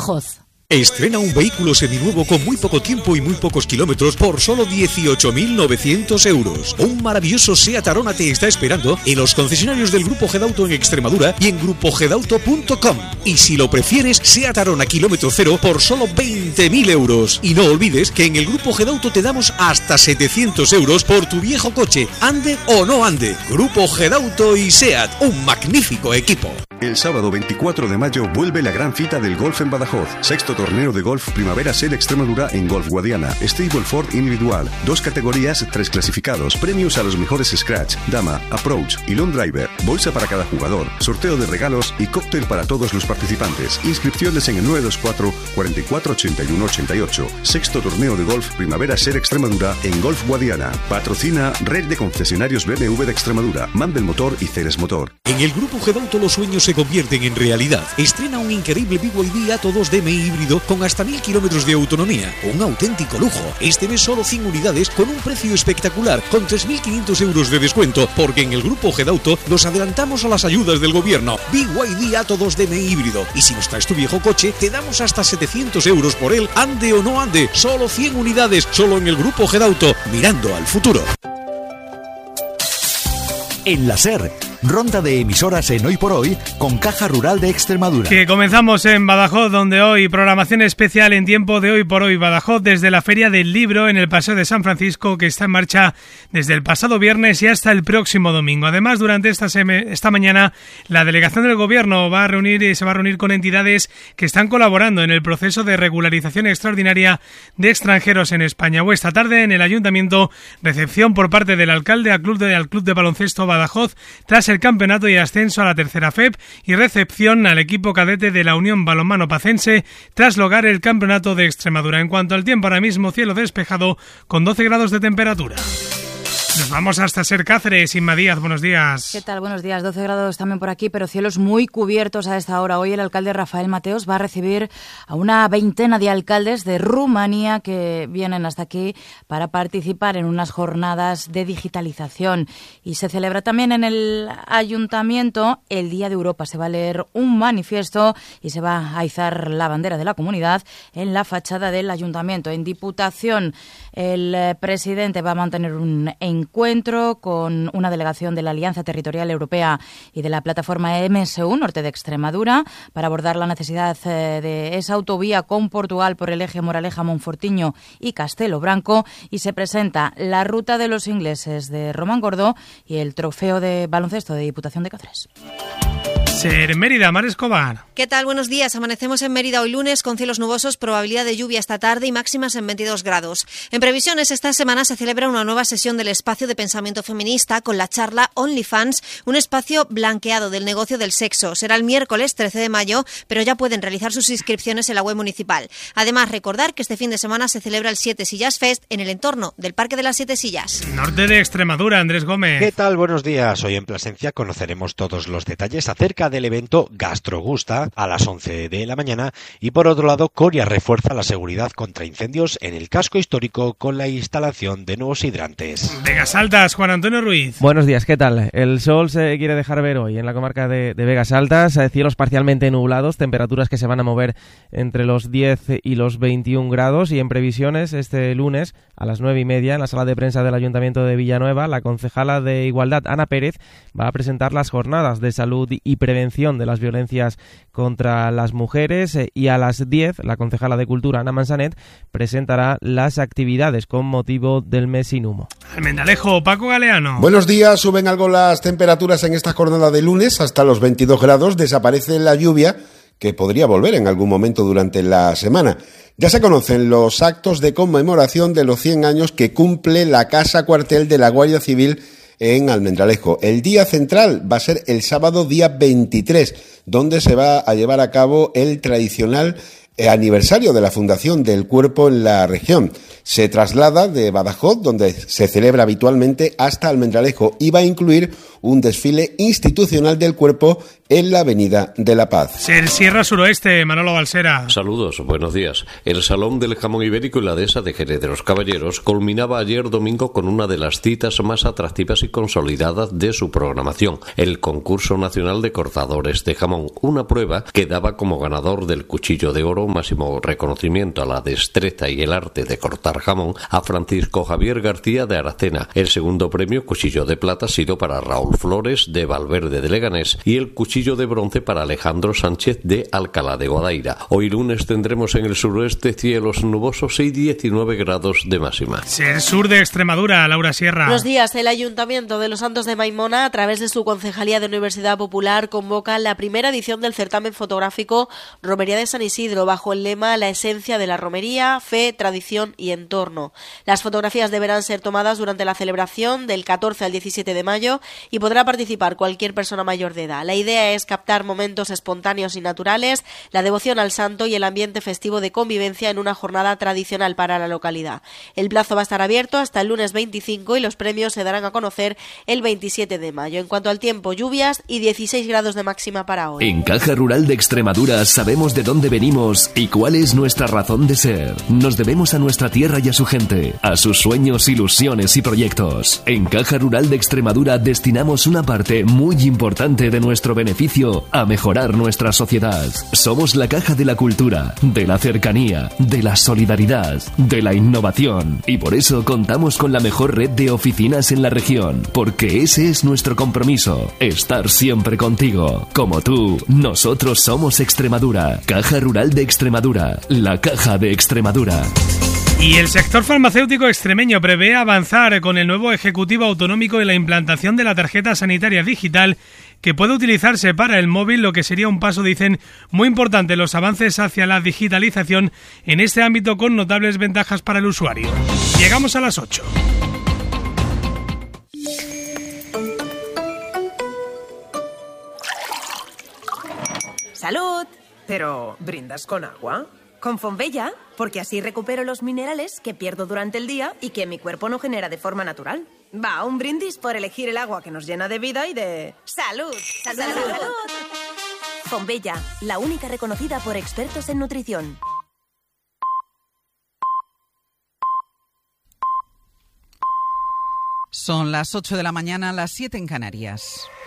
Badajoz. Estrena un vehículo seminuevo con muy poco tiempo y muy pocos kilómetros por solo 18.900 euros. Un maravilloso SEAT Arona te está esperando en los concesionarios del Grupo Gedauto en Extremadura y en grupogedauto.com. Y si lo prefieres, SEAT Arona kilómetro cero por solo 20.000 euros. Y no olvides que en el Grupo Gedauto te damos hasta 700 euros por tu viejo coche, ande o no ande. Grupo Gedauto y SEAT, un magnífico equipo. El sábado 24 de mayo vuelve la gran cita del golf en Badajoz. Sexto torneo de golf Primavera Ser Extremadura en Golf Guadiana. Stableford individual. 2 categorías, 3 clasificados. Premios a los mejores scratch, dama, approach y long driver. Bolsa para cada jugador. Sorteo de regalos y cóctel para todos los participantes. Inscripciones en el 924 44 81 88. Sexto torneo de golf Primavera Ser Extremadura en Golf Guadiana. Patrocina Red de Concesionarios BMW de Extremadura, Mandel Motor y Ceres Motor. En el Grupo Gedauto los sueños se convierten en realidad. Estrena un increíble BYD Atto 2 DMI híbrido con hasta 1000 kilómetros de autonomía. Un auténtico lujo. Este mes solo 100 unidades con un precio espectacular, con 3.500 euros de descuento, porque en el Grupo Gedauto nos adelantamos a las ayudas del gobierno. BYD Atto 2 DMI híbrido. Y si nos traes tu viejo coche, te damos hasta 700 euros por él, ande o no ande. Solo 100 unidades, solo en el Grupo Gedauto, mirando al futuro. En la SER, ronda de emisoras en Hoy por Hoy con Caja Rural de Extremadura. Que comenzamos en Badajoz, donde hoy programación especial en tiempo de Hoy por Hoy Badajoz, desde la Feria del Libro en el Paseo de San Francisco, que está en marcha desde el pasado viernes y hasta el próximo domingo. Además, durante esta mañana, la delegación del Gobierno se va a reunir con entidades que están colaborando en el proceso de regularización extraordinaria de extranjeros en España. O esta tarde, en el Ayuntamiento, recepción por parte del alcalde al Club de Baloncesto Badajoz, tras el campeonato y ascenso a la tercera FEP, y recepción al equipo cadete de la Unión Balonmano Pacense tras lograr el campeonato de Extremadura. En cuanto al tiempo, ahora mismo cielo despejado con 12 grados de temperatura. Nos vamos hasta Ser Cáceres. Inma Díaz, buenos días. ¿Qué tal? Buenos días. 12 grados también por aquí, pero cielos muy cubiertos a esta hora. Hoy el alcalde Rafael Mateos va a recibir a una veintena de alcaldes de Rumanía que vienen hasta aquí para participar en unas jornadas de digitalización. Y se celebra también en el Ayuntamiento el Día de Europa. Se va a leer un manifiesto y se va a izar la bandera de la comunidad en la fachada del Ayuntamiento. En Diputación, el presidente va a mantener un encuentro con una delegación de la Alianza Territorial Europea y de la plataforma MSU Norte de Extremadura para abordar la necesidad de esa autovía con Portugal por el eje Moraleja-Monfortiño y Castelo Branco, y se presenta la Ruta de los Ingleses de Román Gordó y el Trofeo de Baloncesto de Diputación de Cáceres. Ser Mérida, Mar Escobar. ¿Qué tal? Buenos días. Amanecemos en Mérida hoy lunes con cielos nubosos, probabilidad de lluvia esta tarde y máximas en 22 grados. En previsiones, esta semana se celebra una nueva sesión del Espacio de Pensamiento Feminista con la charla OnlyFans, un espacio blanqueado del negocio del sexo. Será el miércoles 13 de mayo, pero ya pueden realizar sus inscripciones en la web municipal. Además, recordar que este fin de semana se celebra el 7 Sillas Fest en el entorno del Parque de las 7 Sillas. Norte de Extremadura, Andrés Gómez. ¿Qué tal? Buenos días. Hoy en Plasencia conoceremos todos los detalles acerca del evento Gastrogusta a las 11 de la mañana, y por otro lado, Coria refuerza la seguridad contra incendios en el casco histórico con la instalación de nuevos hidrantes. Vegas Altas, Juan Antonio Ruiz. Buenos días, ¿qué tal? El sol se quiere dejar ver hoy en la comarca de Vegas Altas, cielos parcialmente nublados, temperaturas que se van a mover entre los 10 y los 21 grados, y en previsiones este lunes a las 9:30 en la sala de prensa del Ayuntamiento de Villanueva, la concejala de Igualdad, Ana Pérez, va a presentar las jornadas de salud y prevención de las violencias contra las mujeres, y a las 10 la concejala de Cultura, Ana Mansanet, presentará las actividades con motivo del mes sin humo. Almendalejo, Paco Galeano. Buenos días. Suben algo las temperaturas en esta jornada de lunes hasta los 22 grados. Desaparece la lluvia, que podría volver en algún momento durante la semana. Ya se conocen los actos de conmemoración de los 100 años que cumple la Casa Cuartel de la Guardia Civil en Almendralejo. El día central va a ser el sábado día 23, donde se va a llevar a cabo el tradicional aniversario de la fundación del cuerpo en la región. Se traslada de Badajoz, donde se celebra habitualmente, hasta Almendralejo, y va a incluir un desfile institucional del cuerpo en la Avenida de la Paz. Ser Sierra Suroeste, Manolo Balsera. Saludos, buenos días. El Salón del Jamón Ibérico y la Dehesa de Jerez de los Caballeros culminaba ayer domingo con una de las citas más atractivas y consolidadas de su programación, el Concurso Nacional de Cortadores de Jamón, una prueba que daba como ganador del Cuchillo de Oro un máximo reconocimiento a la destreza y el arte de cortar jamón a Francisco Javier García de Aracena. El segundo premio, cuchillo de plata, ha sido para Raúl Flores de Valverde de Leganés y el cuchillo de bronce para Alejandro Sánchez de Alcalá de Guadaira. Hoy lunes tendremos en el suroeste cielos nubosos y 19 grados de máxima. El sur de Extremadura, Laura Sierra. Buenos días. El Ayuntamiento de Los Santos de Maimona, a través de su Concejalía de Universidad Popular, convoca la primera edición del certamen fotográfico Romería de San Isidro, bajo el lema La esencia de la romería, fe, tradición y entorno. Las fotografías deberán ser tomadas durante la celebración del 14 al 17 de mayo y podrá participar cualquier persona mayor de edad. La idea es captar momentos espontáneos y naturales, la devoción al santo y el ambiente festivo de convivencia en una jornada tradicional para la localidad. El plazo va a estar abierto hasta el lunes 25 y los premios se darán a conocer el 27 de mayo. En cuanto al tiempo, lluvias y 16 grados de máxima para hoy. En Caja Rural de Extremadura sabemos de dónde venimos y cuál es nuestra razón de ser. Nos debemos a nuestra tierra y a su gente, a sus sueños, ilusiones y proyectos. En Caja Rural de Extremadura destinamos una parte muy importante de nuestro beneficio a mejorar nuestra sociedad. Somos la caja de la cultura, de la cercanía, de la solidaridad, de la innovación y por eso contamos con la mejor red de oficinas en la región, porque ese es nuestro compromiso, estar siempre contigo. Como tú, nosotros somos Extremadura. Caja Rural de Extremadura, la caja de Extremadura. Y el sector farmacéutico extremeño prevé avanzar con el nuevo Ejecutivo Autonómico en la implantación de la tarjeta sanitaria digital que puede utilizarse para el móvil, lo que sería un paso, dicen, muy importante en los avances hacia la digitalización en este ámbito con notables ventajas para el usuario. Llegamos a las 8. ¡Salud! Pero, ¿brindas con agua? Con Fonbella, porque así recupero los minerales que pierdo durante el día y que mi cuerpo no genera de forma natural. Va, un brindis por elegir el agua que nos llena de vida y de... ¡Salud! ¡Salud! ¡Salud! Fonbella, la única reconocida por expertos en nutrición. Son las 8 de la mañana, las 7 en Canarias.